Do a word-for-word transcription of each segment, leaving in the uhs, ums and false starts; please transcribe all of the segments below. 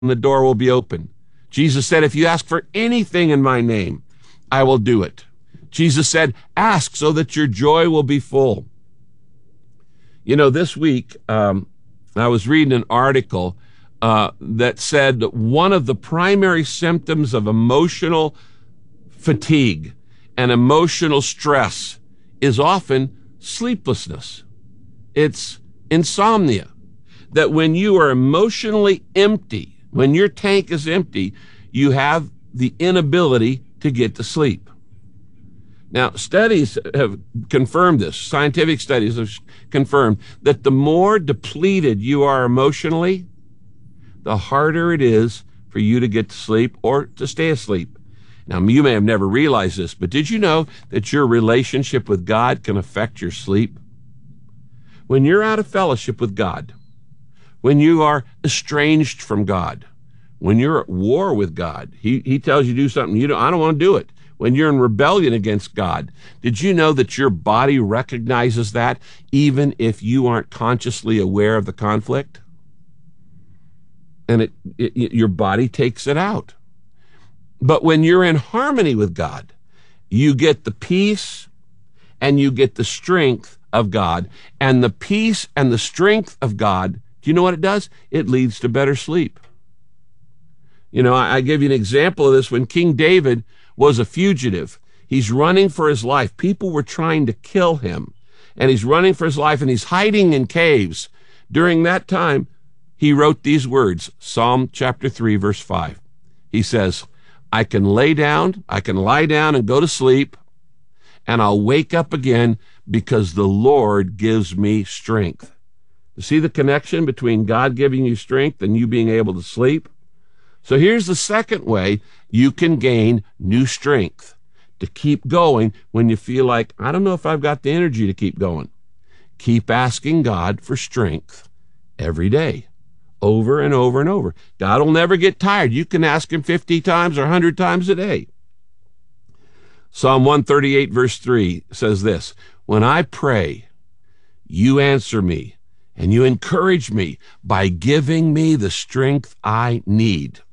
the door will be open. Jesus said, if you ask for anything in my name, I will do it. Jesus said, ask so that your joy will be full. You know, this week, um, I was reading an article uh, that said that one of the primary symptoms of emotional fatigue and emotional stress is often sleeplessness. It's insomnia. That when you are emotionally empty, when your tank is empty, you have the inability to get to sleep. Now, studies have confirmed this. Scientific studies have confirmed that the more depleted you are emotionally, the harder it is for you to get to sleep or to stay asleep. Now, you may have never realized this, but did you know that your relationship with God can affect your sleep? When you're out of fellowship with God, when you are estranged from God, when you're at war with God, he, he tells you to do something, you don't, I don't want to do it. When you're in rebellion against God, did you know that your body recognizes that even if you aren't consciously aware of the conflict? And it, it, your body takes it out. But when you're in harmony with God, you get the peace and you get the strength of God. And the peace and the strength of God, do you know what it does? It leads to better sleep. You know, I, I give you an example of this. When King David was a fugitive, he's running for his life. People were trying to kill him, and he's running for his life, and he's hiding in caves. During that time, he wrote these words, Psalm chapter three, verse five. He says, I can lay down, I can lie down and go to sleep, and I'll wake up again because the Lord gives me strength. You see the connection between God giving you strength and you being able to sleep? So here's the second way you can gain new strength to keep going when you feel like, I don't know if I've got the energy to keep going. Keep asking God for strength every day, over and over and over. God will never get tired. You can ask him fifty times or one hundred times a day. Psalm one thirty-eight, verse three says this, when I pray, you answer me, and you encourage me by giving me the strength I need.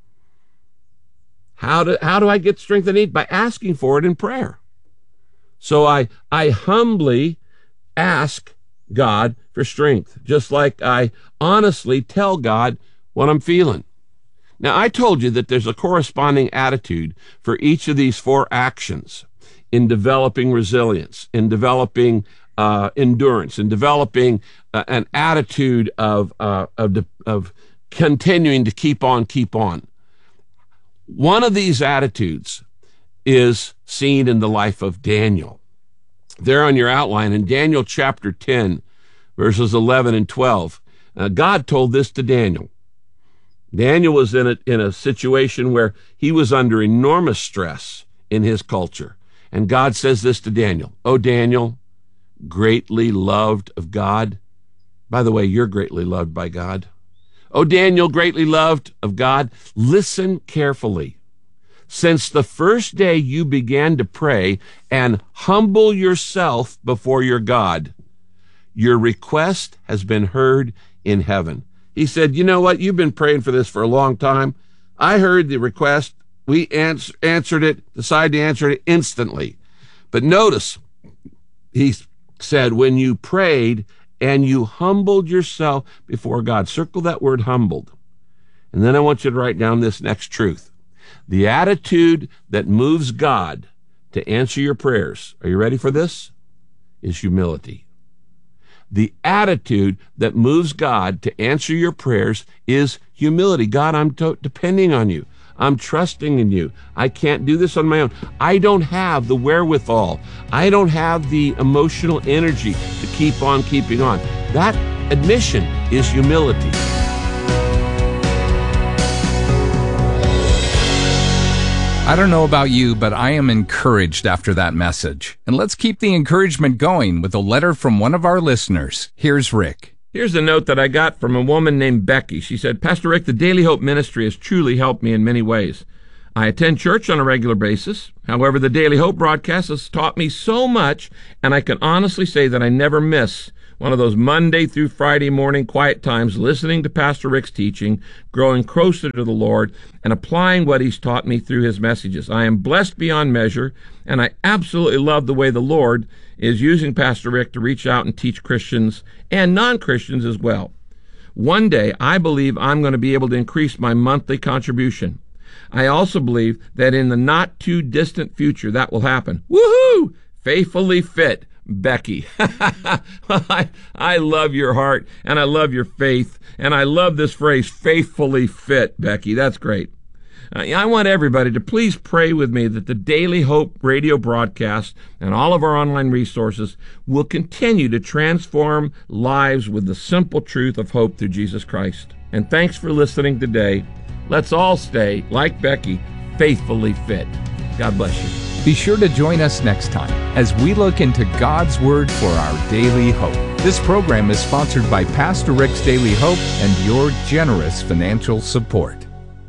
How do, how do I get strength I need? By asking for it in prayer. So I, I humbly ask God for strength, just like I honestly tell God what I'm feeling. Now, I told you that there's a corresponding attitude for each of these four actions in developing resilience, in developing uh, endurance, in developing uh, an attitude of, uh, of, of continuing to keep on, keep on. One of these attitudes is seen in the life of Daniel. There on your outline in Daniel chapter ten, verses eleven and twelve, uh, God told this to Daniel. Daniel was in a, in a situation where he was under enormous stress in his culture. And God says this to Daniel, "O Daniel, greatly loved of God." By the way, you're greatly loved by God. "O Daniel, greatly loved of God, listen carefully. Since the first day you began to pray and humble yourself before your God, your request has been heard in heaven." He said, you know what? You've been praying for this for a long time. I heard the request. We ans- answered it, decided to answer it instantly. But notice, he said, when you prayed and you humbled yourself before God. Circle that word humbled. And then I want you to write down this next truth. The attitude that moves God to answer your prayers, are you ready for this? Is humility. The attitude that moves God to answer your prayers is humility. God, I'm to- depending on you. I'm trusting in you. I can't do this on my own. I don't have the wherewithal. I don't have the emotional energy to keep on keeping on. That admission is humility. I don't know about you, but I am encouraged after that message. And let's keep the encouragement going with a letter from one of our listeners. Here's Rick. Here's a note that I got from a woman named Becky. She said, Pastor Rick, the Daily Hope Ministry has truly helped me in many ways. I attend church on a regular basis. However, the Daily Hope broadcast has taught me so much, and I can honestly say that I never miss one of those Monday through Friday morning quiet times, listening to Pastor Rick's teaching, growing closer to the Lord, and applying what he's taught me through his messages. I am blessed beyond measure, and I absolutely love the way the Lord is using Pastor Rick to reach out and teach Christians and non-Christians as well. One day, I believe I'm going to be able to increase my monthly contribution. I also believe that in the not too distant future, that will happen. Woohoo! Faithfully fit. Becky. I, I love your heart, and I love your faith, and I love this phrase, faithfully fit, Becky. That's great. Uh, I want everybody to please pray with me that the Daily Hope radio broadcast and all of our online resources will continue to transform lives with the simple truth of hope through Jesus Christ. And thanks for listening today. Let's all stay, like Becky, faithfully fit. God bless you. Be sure to join us next time as we look into God's Word for our daily hope. This program is sponsored by Pastor Rick's Daily Hope and your generous financial support.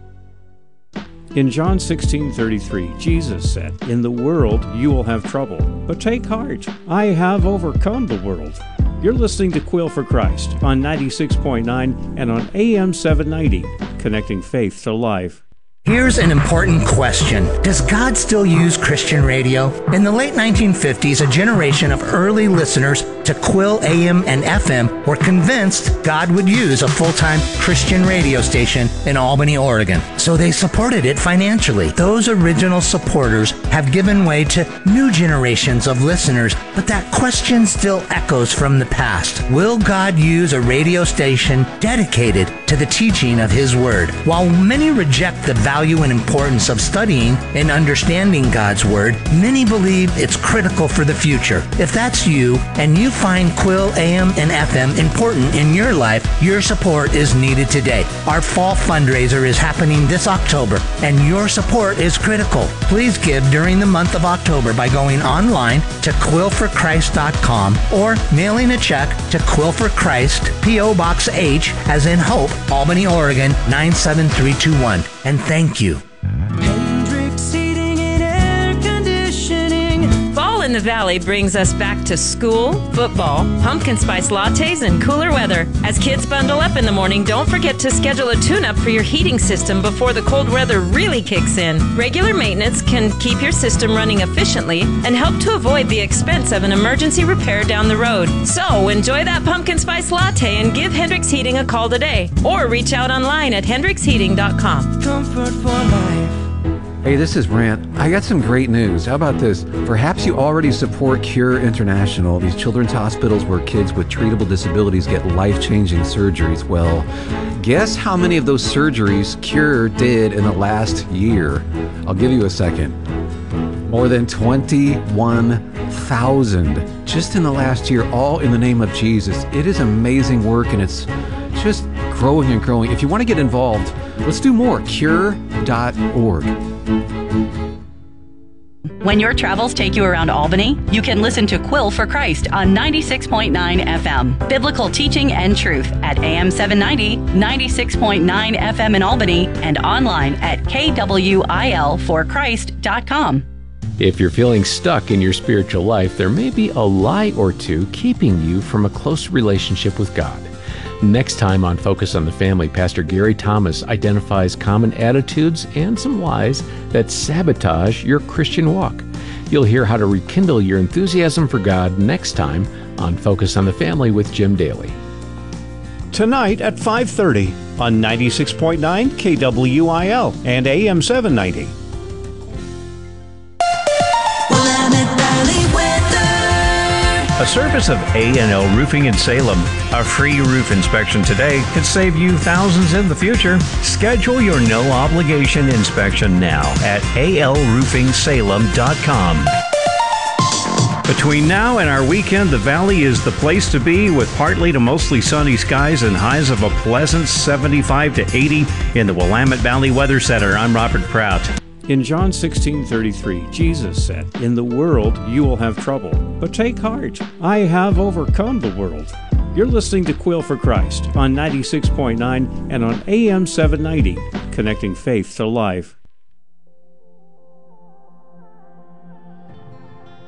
In John sixteen thirty-three, Jesus said, "In the world you will have trouble, but take heart. I have overcome the world." You're listening to Quill for Christ on ninety-six point nine and on A M seven ninety, connecting faith to life. Here's an important question. Does God still use Christian radio? In the late nineteen fifties, a generation of early listeners to Quill A M and F M were convinced God would use a full-time Christian radio station in Albany, Oregon. So they supported it financially. Those original supporters have given way to new generations of listeners, but that question still echoes from the past. Will God use a radio station dedicated to the teaching of His Word? While many reject the value and importance of studying and understanding God's Word, many believe it's critical for the future. If that's you, and you find Quill A M and F M important in your life, your support is needed today. Our fall fundraiser is happening this October, and your support is critical. Please give during the month of October by going online to quill for christ dot com or mailing a check to Quill for Christ, P O Box H, as in Hope, Albany, Oregon, nine seven three two one. And thank you. Hendrix Heating and Air Conditioning. Fall in the Valley brings us back to school, football, pumpkin spice lattes, and cooler weather. As kids bundle up in the morning, don't forget to schedule a tune-up for your heating system before the cold weather really kicks in. Regular maintenance can keep your system running efficiently and help to avoid the expense of an emergency repair down the road. So enjoy that pumpkin spice latte and give Hendrix Heating a call today, or reach out online at hendrix heating dot com. Comfort for life. Hey, this is Brant. I got some great news. How about this? Perhaps you already support Cure International, these children's hospitals where kids with treatable disabilities get life-changing surgeries. Well, guess how many of those surgeries Cure did in the last year? I'll give you a second. More than twenty-one thousand just in the last year, all in the name of Jesus. It is amazing work, and it's just growing and growing. If you want to get involved, let's do more. cure dot org. When your travels take you around Albany, you can listen to Quill for Christ on ninety-six point nine F M. Biblical teaching and truth at A M seven ninety, ninety-six point nine F M in Albany, and online at K W I L for Christ dot com. If you're feeling stuck in your spiritual life, there may be a lie or two keeping you from a close relationship with God. Next time on Focus on the Family, Pastor Gary Thomas identifies common attitudes and some lies that sabotage your Christian walk. You'll hear how to rekindle your enthusiasm for God next time on Focus on the Family with Jim Daly. Tonight at five thirty on ninety-six point nine K W I L and A M seven ninety. A service of A and L Roofing in Salem. A free roof inspection today could save you thousands in the future. Schedule your no-obligation inspection now at A L roofing salem dot com. Between now and our weekend, the Valley is the place to be with partly to mostly sunny skies and highs of a pleasant seventy-five to eighty in the Willamette Valley Weather Center. I'm Robert Prout. In John sixteen thirty-three, Jesus said, "In the world you will have trouble, but take heart. I have overcome the world." You're listening to Quill for Christ on ninety-six point nine and on A M seven ninety, connecting faith to life.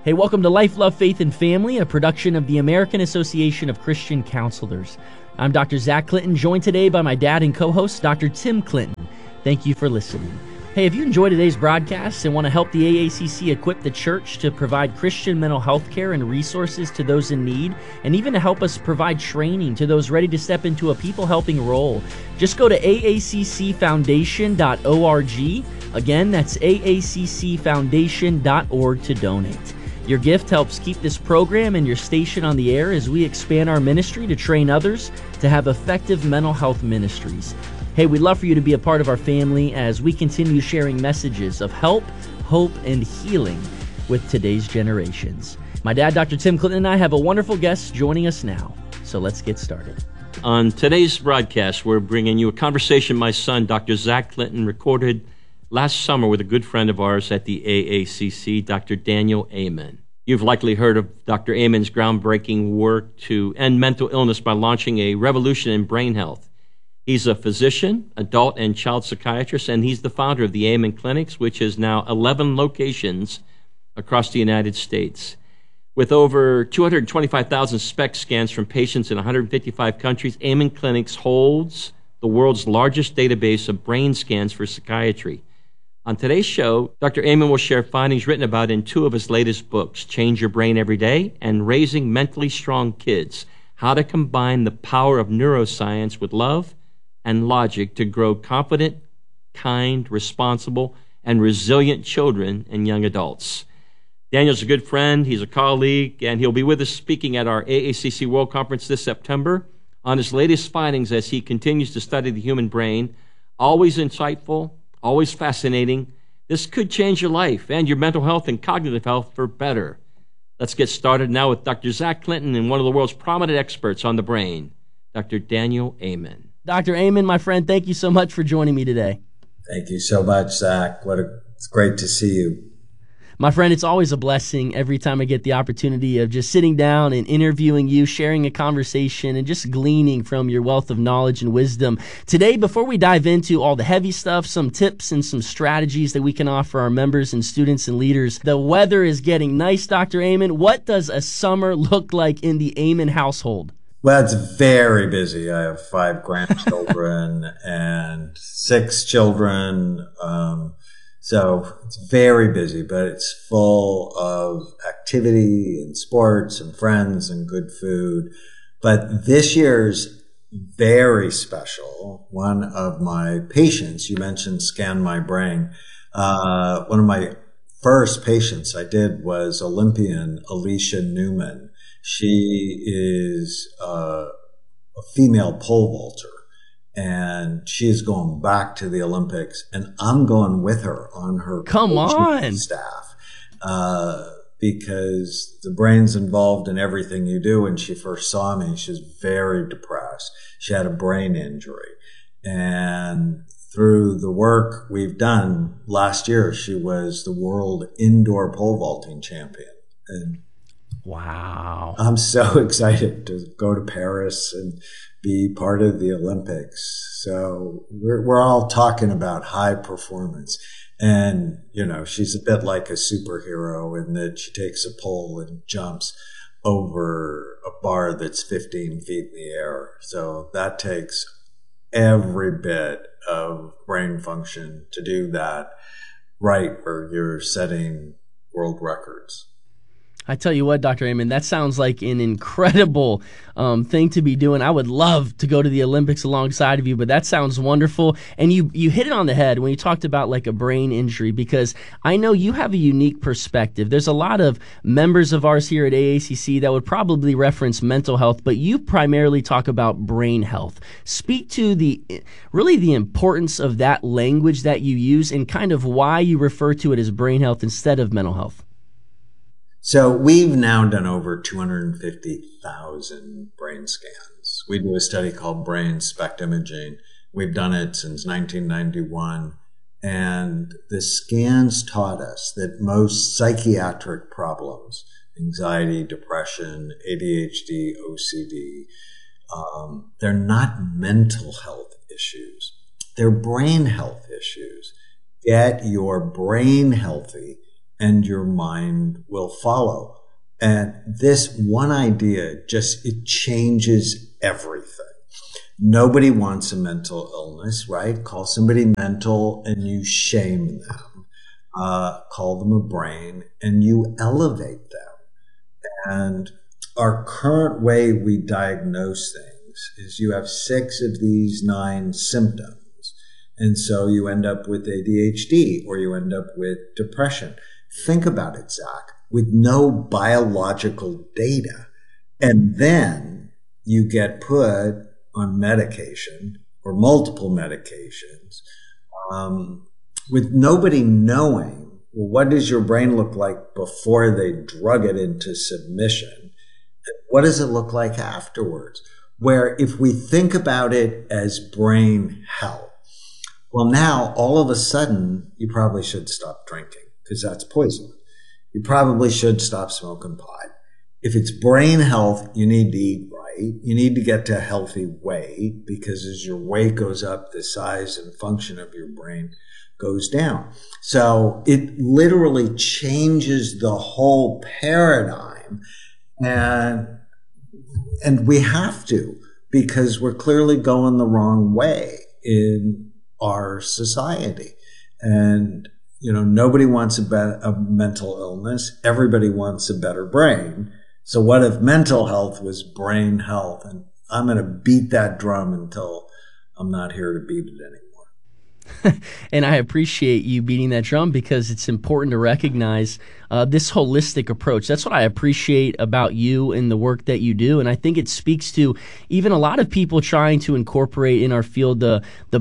Hey, welcome to Life, Love, Faith, and Family, a production of the American Association of Christian Counselors. I'm Doctor Zach Clinton, joined today by my dad and co-host, Doctor Tim Clinton. Thank you for listening. Hey, if you enjoyed today's broadcast and want to help the A A C C equip the church to provide Christian mental health care and resources to those in need, and even to help us provide training to those ready to step into a people-helping role, just go to A A C C foundation dot org. Again, that's A A C C foundation dot org to donate. Your gift helps keep this program and your station on the air as we expand our ministry to train others to have effective mental health ministries. Hey, we'd love for you to be a part of our family as we continue sharing messages of help, hope, and healing with today's generations. My dad, Doctor Tim Clinton, and I have a wonderful guest joining us now. So let's get started. On today's broadcast, we're bringing you a conversation my son, Doctor Zach Clinton, recorded last summer with a good friend of ours at the A A C C, Doctor Daniel Amen. You've likely heard of Doctor Amen's groundbreaking work to end mental illness by launching a revolution in brain health. He's a physician, adult and child psychiatrist, and he's the founder of the Amen Clinics, which has now eleven locations across the United States. With over two hundred twenty-five thousand SPECT scans from patients in one hundred fifty-five countries, Amen Clinics holds the world's largest database of brain scans for psychiatry. On today's show, Doctor Amen will share findings written about in two of his latest books, Change Your Brain Every Day and Raising Mentally Strong Kids, how to combine the power of neuroscience with love and logic to grow confident, kind, responsible, and resilient children and young adults. Daniel's a good friend, he's a colleague, and he'll be with us speaking at our A A C C World Conference this September on his latest findings as he continues to study the human brain. Always insightful, always fascinating. This could change your life and your mental health and cognitive health for better. Let's get started now with Doctor Zach Clinton and one of the world's prominent experts on the brain, Doctor Daniel Amen. Doctor Amen, my friend, thank you so much for joining me today. Thank you so much, Zach. What a, it's great to see you. My friend, it's always a blessing every time I get the opportunity of just sitting down and interviewing you, sharing a conversation, and just gleaning from your wealth of knowledge and wisdom. Today, before we dive into all the heavy stuff, some tips and some strategies that we can offer our members and students and leaders, the weather is getting nice, Doctor Amen. What does a summer look like in the Amen household? Well, it's very busy. I have five grandchildren and six children. Um, so it's very busy, but it's full of activity and sports and friends and good food. But this year's very special. One of my patients, you mentioned Scan My Brain. Uh, one of my first patients I did was Olympian Alicia Newman. She is uh, a female pole vaulter, and she is going back to the Olympics, and I'm going with her on her Come on. staff uh, because the brain's involved in everything you do. When she first saw me, she was very depressed. She had a brain injury, and through the work we've done last year, she was the world indoor pole vaulting champion. And wow. I'm so excited to go to Paris and be part of the Olympics. So we're, we're all talking about high performance. And, you know, she's a bit like a superhero in that she takes a pole and jumps over a bar that's fifteen feet in the air. So that takes every bit of brain function to do that right, where you're setting world records. I tell you what, Doctor Amen, that sounds like an incredible um, thing to be doing. I would love to go to the Olympics alongside of you, but that sounds wonderful. And you you hit it on the head when you talked about like a brain injury, because I know you have a unique perspective. There's a lot of members of ours here at A A C C that would probably reference mental health, but you primarily talk about brain health. Speak to the really the importance of that language that you use and kind of why you refer to it as brain health instead of mental health. So we've now done over two hundred fifty thousand brain scans. We do a study called Brain SPECT Imaging. We've done it since nineteen ninety-one. And the scans taught us that most psychiatric problems, anxiety, depression, A D H D, O C D, um, they're not mental health issues. They're brain health issues. Get your brain healthy and your mind will follow. And this one idea just, it changes everything. Nobody wants a mental illness, right? Call somebody mental and you shame them. Uh, call them a brain and you elevate them. And our current way we diagnose things is you have six of these nine symptoms. And so you end up with A D H D or you end up with depression. Think about it, Zach, with no biological data. And then you get put on medication or multiple medications, um, with nobody knowing, well, what does your brain look like before they drug it into submission? What does it look like afterwards? Where if we think about it as brain health, well, now all of a sudden you probably should stop drinking because that's poison. You probably should stop smoking pot. If it's brain health, you need to eat right. You need to get to a healthy weight because as your weight goes up, the size and function of your brain goes down. So it literally changes the whole paradigm. And, and we have to, because we're clearly going the wrong way in our society. And, you know, nobody wants a, be- a mental illness. Everybody wants a better brain. So what if mental health was brain health? And I'm going to beat that drum until I'm not here to beat it anymore. And I appreciate you beating that drum because it's important to recognize uh, this holistic approach. That's what I appreciate about you and the work that you do. And I think it speaks to even a lot of people trying to incorporate in our field the, the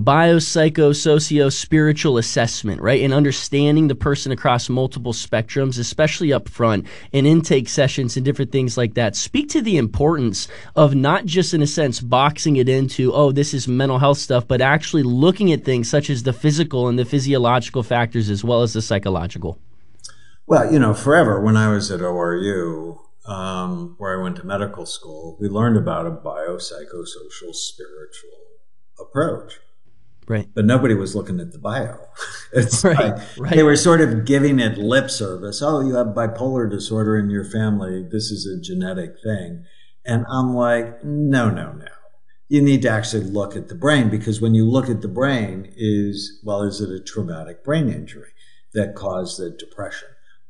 biopsycho-socio-spiritual assessment, right? And understanding the person across multiple spectrums, especially up front in intake sessions and different things like that. Speak to the importance of not just, in a sense, boxing it into, oh, this is mental health stuff, but actually looking at things such as the physical and the physiological factors as well as the psychological. Well, you know, forever when I was at O R U, um, where I went to medical school, we learned about a biopsychosocial spiritual approach. Right. But nobody was looking at the bio. It's right, like right. They were sort of giving it lip service. Oh, you have bipolar disorder in your family. This is a genetic thing. And I'm like, no, no, no. You need to actually look at the brain, because when you look at the brain is, well, is it a traumatic brain injury that caused the depression?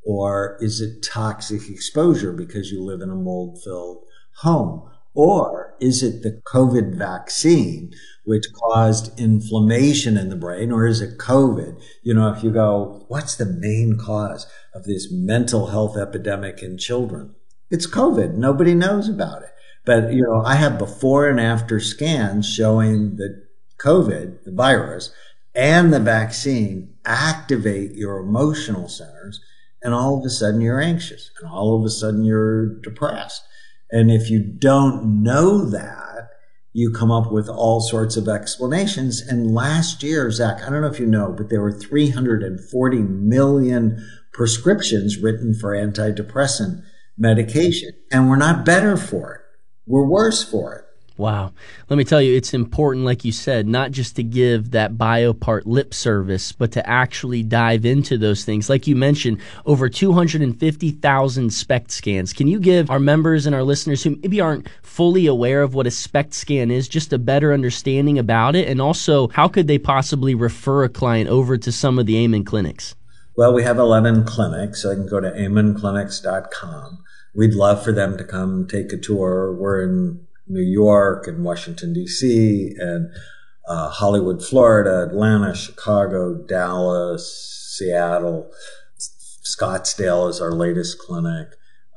Or is it toxic exposure because you live in a mold-filled home? Or is it the COVID vaccine which caused inflammation in the brain? Or is it COVID? You know, if you go, what's the main cause of this mental health epidemic in children? It's COVID. Nobody knows about it. But, you know, I have before and after scans showing that COVID, the virus, and the vaccine activate your emotional centers, and all of a sudden you're anxious, and all of a sudden you're depressed. And if you don't know that, you come up with all sorts of explanations. And last year, Zach, I don't know if you know, but there were three hundred forty million prescriptions written for antidepressant medication, and we're not better for it. We're worse for it. Wow. Let me tell you, it's important, like you said, not just to give that bio part lip service, but to actually dive into those things. Like you mentioned, over two hundred fifty thousand SPECT scans. Can you give our members and our listeners who maybe aren't fully aware of what a SPECT scan is, just a better understanding about it? And also, how could they possibly refer a client over to some of the Amen clinics? Well, we have eleven clinics, so I can go to amen clinics dot com. We'd love for them to come take a tour. We're in New York and Washington, D C, and uh, Hollywood, Florida, Atlanta, Chicago, Dallas, Seattle. Scottsdale is our latest clinic.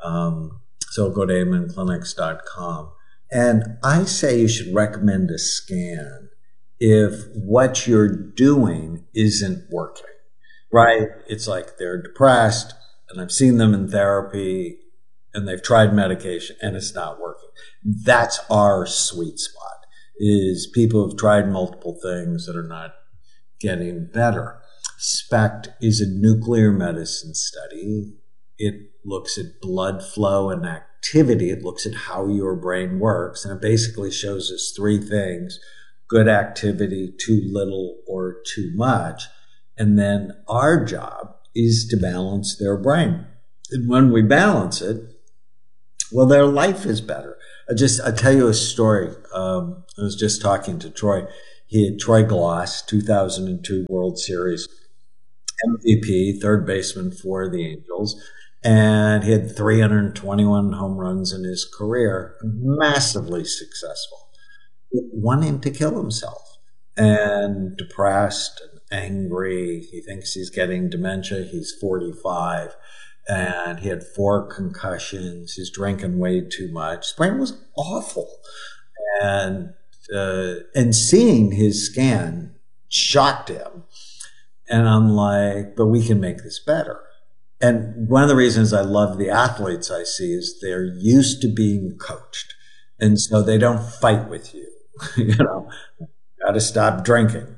Um, so go to amen clinics dot com. And I say you should recommend a scan if what you're doing isn't working, right? It's like they're depressed, and I've seen them in therapy, and they've tried medication, and it's not working. That's our sweet spot, is people have tried multiple things that are not getting better. SPECT is a nuclear medicine study. It looks at blood flow and activity. It looks at how your brain works, and it basically shows us three things: good activity, too little, or too much. And then our job is to balance their brain. And when we balance it, well, their life is better. I just, I'll tell you a story. Um, I was just talking to Troy. He had Troy Glaus, two thousand two World Series M V P, third baseman for the Angels. And he had three hundred twenty-one home runs in his career, massively successful. Wanting to kill himself and depressed and angry. He thinks he's getting dementia. He's forty-five. And he had four concussions. He's drinking way too much. His brain was awful. And uh, and seeing his scan shocked him. And I'm like, but we can make this better. And one of the reasons I love the athletes I see is they're used to being coached. And so they don't fight with you. You know, got to stop drinking.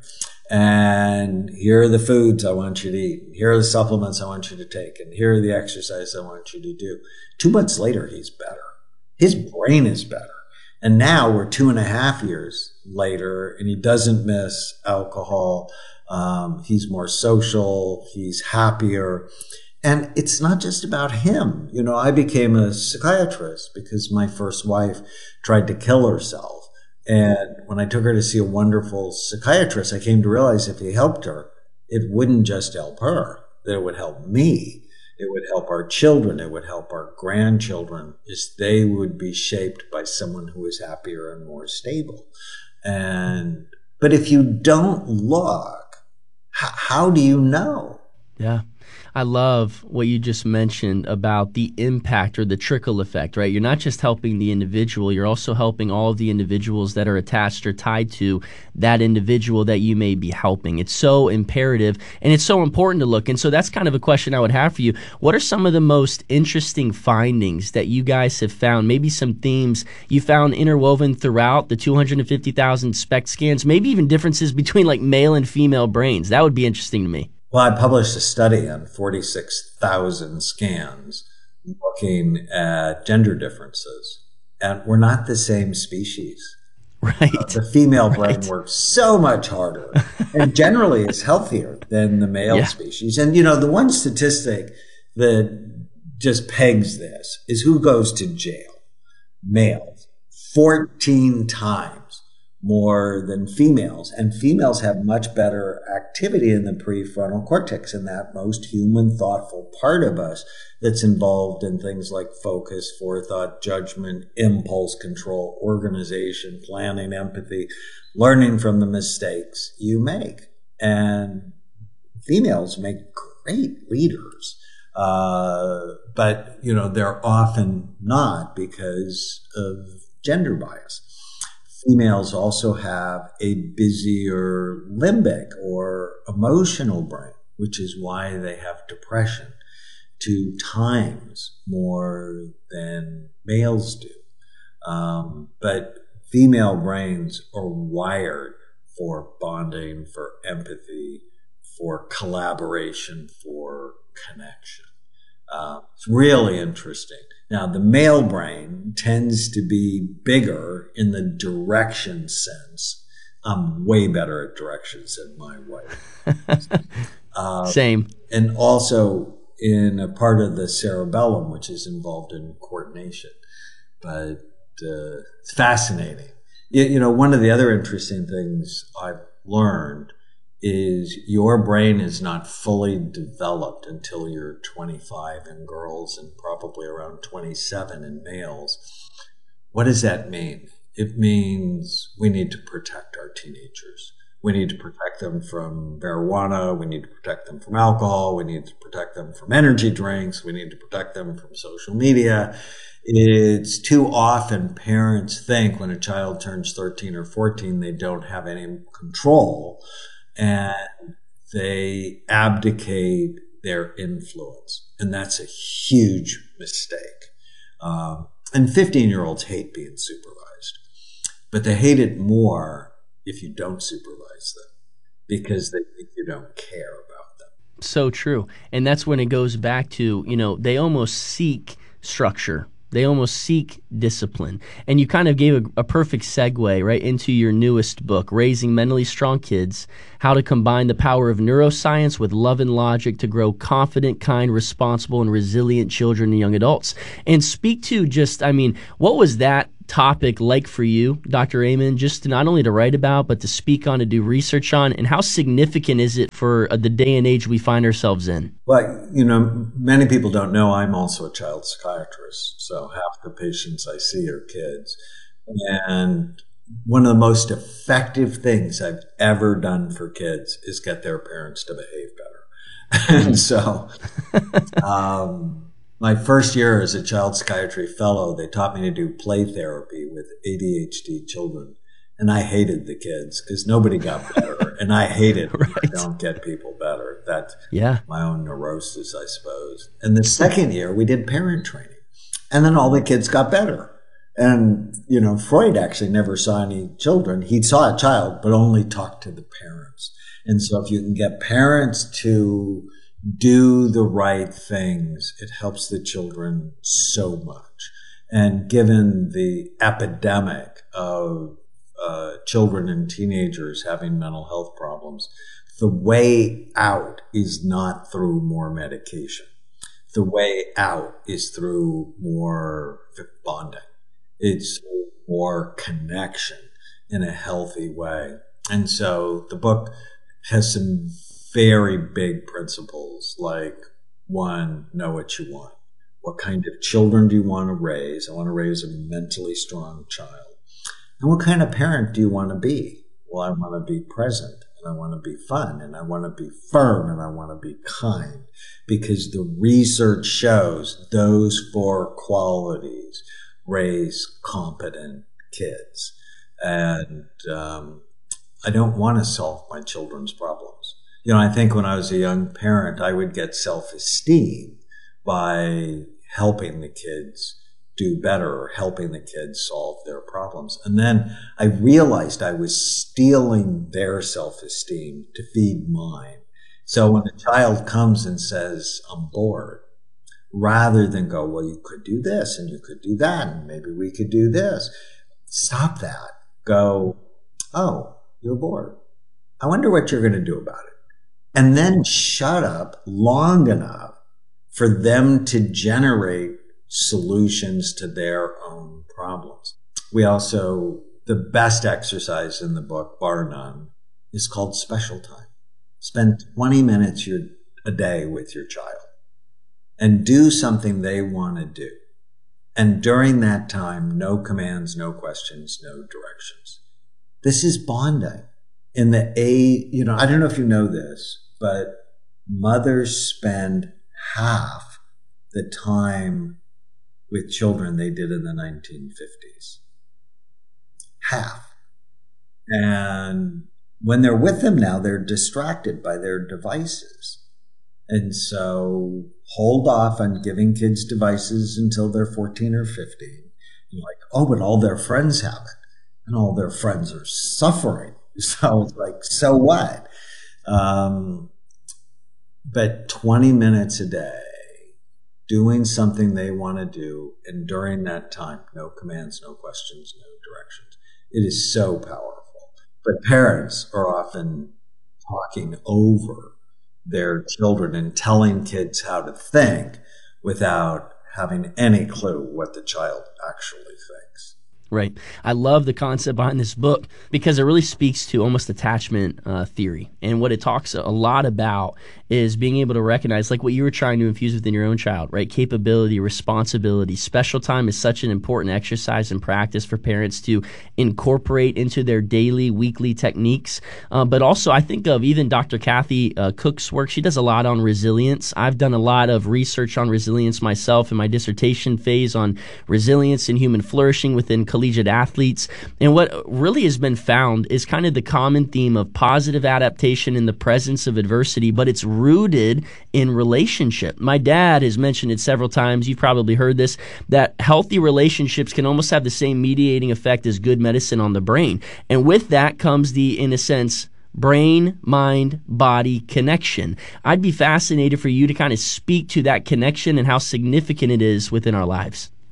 And here are the foods I want you to eat. Here are the supplements I want you to take. And here are the exercises I want you to do. Two months later, he's better. His brain is better. And now we're two and a half years later, and he doesn't miss alcohol. Um, he's more social. He's happier. And it's not just about him. You know, I became a psychiatrist because my first wife tried to kill herself. And when I took her to see a wonderful psychiatrist, I came to realize if he helped her, it wouldn't just help her, that it would help me. It would help our children. It would help our grandchildren, as they would be shaped by someone who is happier and more stable. And, but if you don't look, h- how do you know? Yeah. I love what you just mentioned about the impact or the trickle effect, right? You're not just helping the individual, you're also helping all of the individuals that are attached or tied to that individual that you may be helping. It's so imperative and it's so important to look. And so that's kind of a question I would have for you. What are some of the most interesting findings that you guys have found? Maybe some themes you found interwoven throughout the two hundred fifty thousand SPECT scans, maybe even differences between like male and female brains. That would be interesting to me. Well, I published a study on forty-six thousand scans looking at gender differences, and we're not the same species. Right. Uh, the female brain right. works so much harder and generally is healthier than the male yeah. species. And, you know, the one statistic that just pegs this is who goes to jail. Males, fourteen times more than females. And females have much better activity in the prefrontal cortex, in that most human, thoughtful part of us that's involved in things like focus, forethought, judgment, impulse control, organization, planning, empathy, learning from the mistakes you make. And females make great leaders. Uh, but, you know, they're often not because of gender bias. Females also have a busier limbic or emotional brain, which is why they have depression two times more than males do. Um, but female brains are wired for bonding, for empathy, for collaboration, for connection. Uh, it's really interesting. Now, the male brain tends to be bigger in the direction sense. I'm way better at directions than my wife. uh, Same. And also in a part of the cerebellum, which is involved in coordination. But uh, it's fascinating. You, you know, one of the other interesting things I've learned is your brain is not fully developed until you're twenty-five in girls and probably around twenty-seven in males. What does that mean? It means we need to protect our teenagers. We need to protect them from marijuana. We need to protect them from alcohol. We need to protect them from energy drinks. We need to protect them from social media. It's too often parents think when a child turns thirteen or fourteen, they don't have any control. And they abdicate their influence. And that's a huge mistake. Um, and fifteen-year-olds hate being supervised. But they hate it more if you don't supervise them, because they think you don't care about them. So true. And that's when it goes back to, you know, they almost seek structure They almost seek discipline. And you kind of gave a, a perfect segue right into your newest book, Raising Mentally Strong Kids, How to Combine the Power of Neuroscience with Love and Logic to Grow Confident, Kind, Responsible, and Resilient Children and Young Adults. And speak to just, I mean, what was that topic like for you, Doctor Amen, just to not only to write about, but to speak on, to do research on, and how significant is it for uh, the day and age we find ourselves in? Well, you know, many people don't know I'm also a child psychiatrist, so half the patients I see are kids. And one of the most effective things I've ever done for kids is get their parents to behave better. And so, um, my first year as a child psychiatry fellow, they taught me to do play therapy with A D H D children. And I hated the kids because nobody got better. And I hated when right. I don't get people better. That's yeah. my own neurosis, I suppose. And the second year, we did parent training. And then all the kids got better. And, you know, Freud actually never saw any children. He saw a child, but only talked to the parents. And so if you can get parents to do the right things, it helps the children so much. And given the epidemic of uh, children and teenagers having mental health problems, the way out is not through more medication. The way out is through more bonding. It's more connection in a healthy way. And so the book has some very big principles, like one, know what you want. What kind of children do you want to raise? I want to raise a mentally strong child. And what kind of parent do you want to be? Well, I want to be present, and I want to be fun, and I want to be firm, and I want to be kind, because the research shows those four qualities raise competent kids. And um, I don't want to solve my children's problems. You know, I think when I was a young parent, I would get self-esteem by helping the kids do better or helping the kids solve their problems. And then I realized I was stealing their self-esteem to feed mine. So when a child comes and says, I'm bored, rather than go, well, you could do this and you could do that and maybe we could do this, stop that. Go, oh, you're bored. I wonder what you're going to do about it. And then shut up long enough for them to generate solutions to their own problems. We also, the best exercise in the book, bar none, is called special time. Spend twenty minutes your, a day with your child and do something they want to do. And during that time, no commands, no questions, no directions. This is bonding. In the A, you know, I don't know if you know this, but mothers spend half the time with children they did in the nineteen fifties. Half. And when they're with them now, they're distracted by their devices. And so hold off on giving kids devices until they're fourteen or fifteen. You're like, oh, but all their friends have it. And all their friends are suffering. So it's like, so what? Um, but twenty minutes a day, doing something they want to do, and during that time, no commands, no questions, no directions. It is so powerful. But parents are often talking over their children and telling kids how to think without having any clue what the child actually thinks. Right. I love the concept behind this book because it really speaks to almost attachment uh, theory. And what it talks a lot about is being able to recognize, like what you were trying to infuse within your own child, right? Capability, responsibility. Special time is such an important exercise and practice for parents to incorporate into their daily, weekly techniques. Uh, but also, I think of even Doctor Kathy uh, Cook's work. She does a lot on resilience. I've done a lot of research on resilience myself in my dissertation phase on resilience and human flourishing within collegiate athletes. And what really has been found is kind of the common theme of positive adaptation in the presence of adversity, but it's rooted in relationship. My dad has mentioned it several times. You've probably heard this, that healthy relationships can almost have the same mediating effect as good medicine on the brain. And with that comes the, in a sense, brain, mind, body connection. I'd be fascinated for you to kind of speak to that connection and how significant it is within our lives.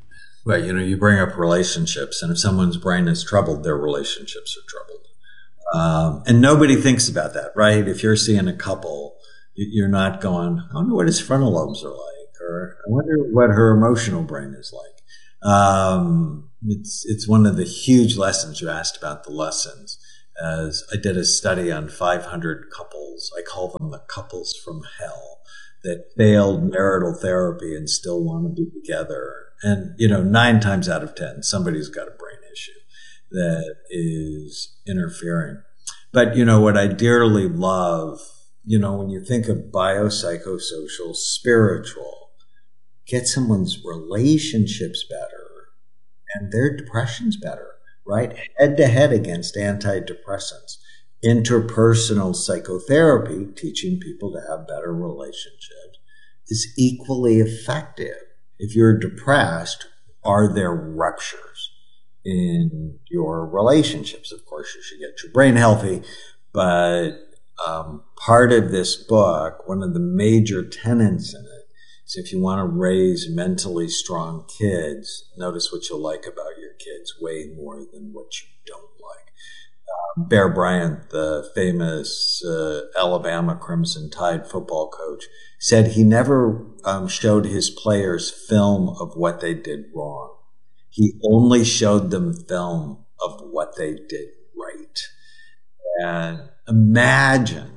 Well, you know, you bring up relationships, and if someone's brain is troubled, their relationships are troubled. Um, and nobody thinks about that, right? If you're seeing a couple, you're not going, I wonder what his frontal lobes are like, or I wonder what her emotional brain is like. Um, it's, it's one of the huge lessons you asked about the lessons. As I did a study on five hundred couples, I call them the couples from hell, that failed marital therapy and still want to be together. And, you know, nine times out of ten, somebody's got a brain issue that is interfering. But, you know, what I dearly love, you know, when you think of biopsychosocial, spiritual, get someone's relationships better and their depression's better, right? Head to head against antidepressants. Interpersonal psychotherapy, teaching people to have better relationships, is equally effective. If you're depressed, are there ruptures in your relationships? Of course, you should get your brain healthy, but um, part of this book, one of the major tenets in it, is if you want to raise mentally strong kids, notice what you like about your kids way more than what you don't like. Um, Bear Bryant, the famous uh, Alabama Crimson Tide football coach, said he never um, showed his players film of what they did wrong. He only showed them film of what they did right. And imagine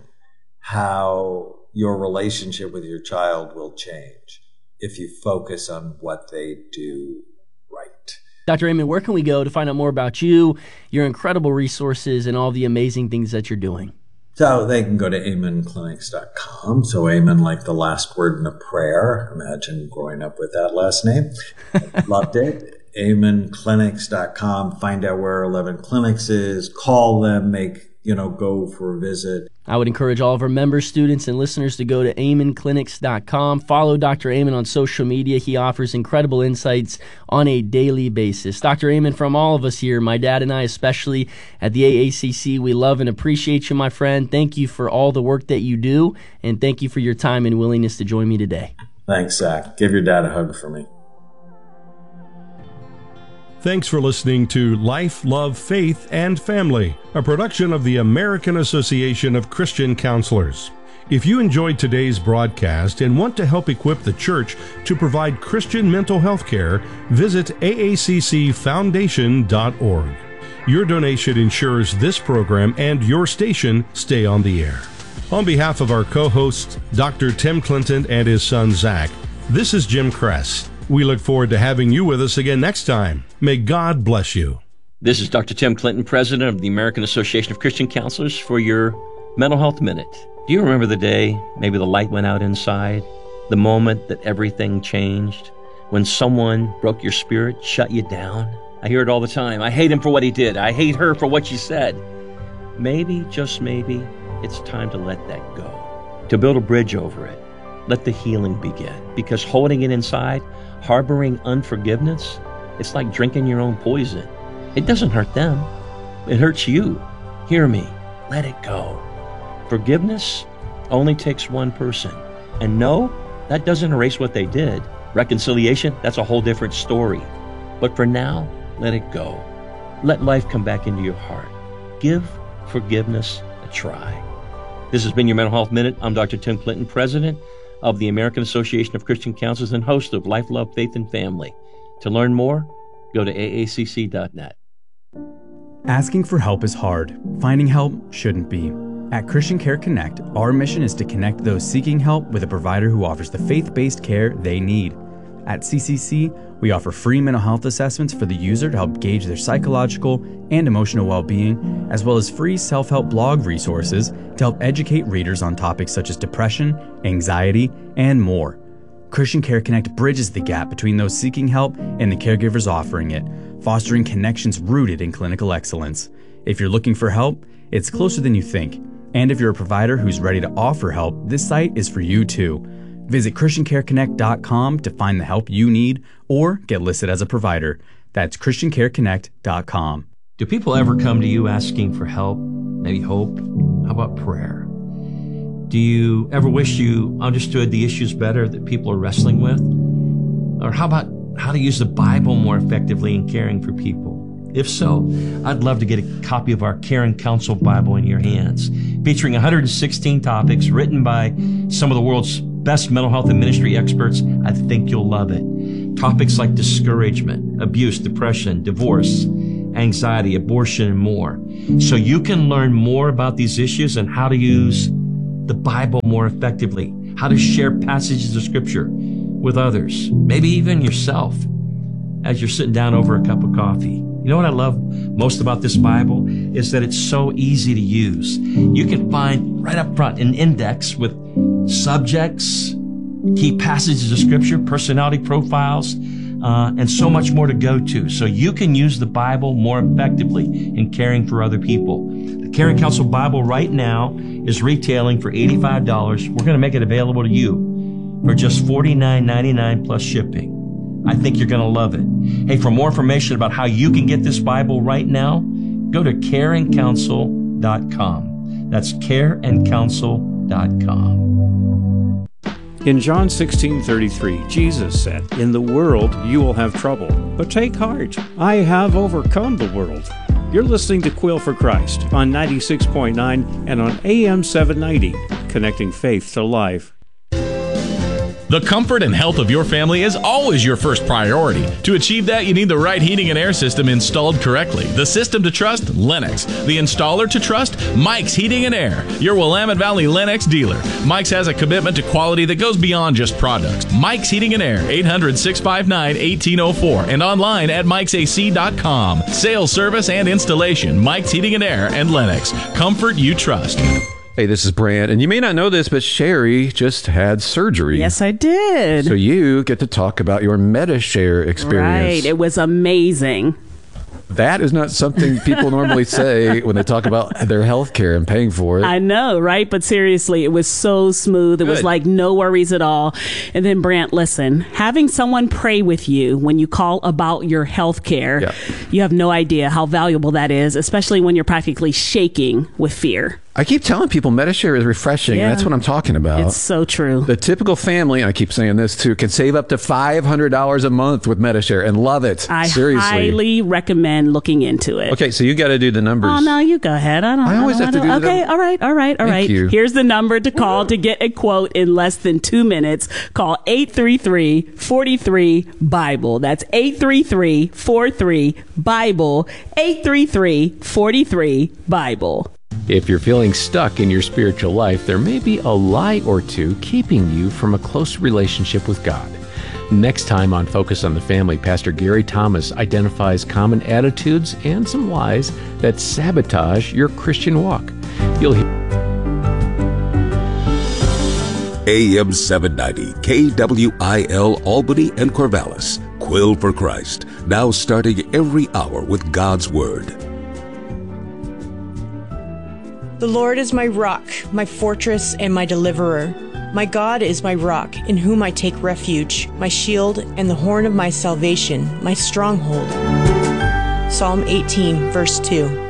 how your relationship with your child will change if you focus on what they do right. Doctor Amen, where can we go to find out more about you, your incredible resources, and all the amazing things that you're doing? So they can go to amen clinics dot com. So Amen, like the last word in a prayer. Imagine growing up with that last name. Loved it. amen clinics dot com. Find out where eleven Clinics is. Call them. Make, you know, go for a visit. I would encourage all of our members, students, and listeners to go to amen clinics dot com. Follow Doctor Amen on social media. He offers incredible insights on a daily basis. Doctor Amen, from all of us here, my dad and I especially at the A A C C, we love and appreciate you, my friend. Thank you for all the work that you do, and thank you for your time and willingness to join me today. Thanks, Zach. Give your dad a hug for me. Thanks for listening to Life, Love, Faith, and Family, a production of the American Association of Christian Counselors. If you enjoyed today's broadcast and want to help equip the church to provide Christian mental health care, visit A A C C foundation dot org. Your donation ensures this program and your station stay on the air. On behalf of our co-hosts, Doctor Tim Clinton and his son Zach, this is Jim Kress. We look forward to having you with us again next time. May God bless you. This is Doctor Tim Clinton, president of the American Association of Christian Counselors, for your Mental Health Minute. Do you remember the day maybe the light went out inside? The moment that everything changed? When someone broke your spirit, shut you down? I hear it all the time. I hate him for what he did. I hate her for what she said. Maybe, just maybe, it's time to let that go. To build a bridge over it. Let the healing begin. Because holding it inside, harboring unforgiveness, it's like drinking your own poison. It doesn't hurt them. It hurts you. Hear me. Let it go. Forgiveness only takes one person. And no, that doesn't erase what they did. Reconciliation, that's a whole different story. But for now, let it go. Let life come back into your heart. Give forgiveness a try. This has been your Mental Health Minute. I'm Doctor Tim Clinton, president of the American Association of Christian Counselors and host of Life, Love, Faith, and Family. To learn more, go to A A C C dot net. Asking for help is hard. Finding help shouldn't be. At Christian Care Connect, our mission is to connect those seeking help with a provider who offers the faith-based care they need. At C C C, we offer free mental health assessments for the user to help gauge their psychological and emotional well-being, as well as free self-help blog resources to help educate readers on topics such as depression, anxiety, and more. Christian Care Connect bridges the gap between those seeking help and the caregivers offering it, fostering connections rooted in clinical excellence. If you're looking for help, it's closer than you think. And if you're a provider who's ready to offer help, this site is for you too. Visit Christian Care Connect dot com to find the help you need or get listed as a provider. That's Christian Care Connect dot com. Do people ever come to you asking for help, maybe hope? How about prayer? Do you ever wish you understood the issues better that people are wrestling with? Or how about how to use the Bible more effectively in caring for people? If so, I'd love to get a copy of our Caring Counsel Bible in your hands, featuring one hundred sixteen topics written by some of the world's best mental health and ministry experts. I think you'll love it. Topics like discouragement, abuse, depression, divorce, anxiety, abortion, and more. So you can learn more about these issues and how to use the Bible more effectively, how to share passages of Scripture with others, maybe even yourself, as you're sitting down over a cup of coffee. You know what I love most about this Bible is that it's so easy to use. You can find right up front an index with subjects, key passages of Scripture, personality profiles, uh, and so much more to go to. So you can use the Bible more effectively in caring for other people. The Caring Counsel Bible right now is retailing for eighty-five dollars. We're going to make it available to you for just forty-nine ninety-nine plus shipping. I think you're going to love it. Hey, for more information about how you can get this Bible right now, go to caring counsel dot com. That's care and counsel dot com. In John sixteen thirty-three, Jesus said, "In the world you will have trouble, but take heart. I have overcome the world." You're listening to Quill for Christ on ninety-six point nine and on A M seven ninety, connecting faith to life. The comfort and health of your family is always your first priority. To achieve that, you need the right heating and air system installed correctly. The system to trust? Lennox. The installer to trust? Mike's Heating and Air, your Willamette Valley Lennox dealer. Mike's has a commitment to quality that goes beyond just products. Mike's Heating and Air, eight hundred, six five nine, one eight zero four, and online at mikes a c dot com. Sales, service, and installation. Mike's Heating and Air and Lennox. Comfort you trust. Hey, this is Brant, and you may not know this, but Sherry just had surgery. Yes, I did. So you get to talk about your MediShare experience. Right. It was amazing. That is not something people normally say when they talk about their health care and paying for it. I know, right? But seriously, it was so smooth. It Good. was like no worries at all. And then, Brant, listen, having someone pray with you when you call about your health care, yeah. you have no idea how valuable that is, especially when you're practically shaking with fear. I keep telling people MediShare is refreshing. Yeah. And that's what I'm talking about. It's so true. The typical family, and I keep saying this too, can save up to five hundred dollars a month with MediShare and love it. I Seriously. highly recommend looking into it. Okay, so you got to do the numbers. Oh, no, you go ahead. I don't I always I don't have to wanna- do the Okay, num- all right, all right, all Thank right. you. Here's the number to call to get a quote in less than two minutes. Call eight three three, four three, Bible. That's eight three three, four three, Bible. eight three three, four three, Bible. If you're feeling stuck in your spiritual life, there may be a lie or two keeping you from a close relationship with God. Next time on Focus on the Family, Pastor Gary Thomas identifies common attitudes and some lies that sabotage your Christian walk. You'll hear A M seven ninety, K W I L Albany and Corvallis. Quill for Christ, now starting every hour with God's Word. The Lord is my rock, my fortress, and my deliverer. My God is my rock, in whom I take refuge, my shield and the horn of my salvation, my stronghold. Psalm eighteen, verse two.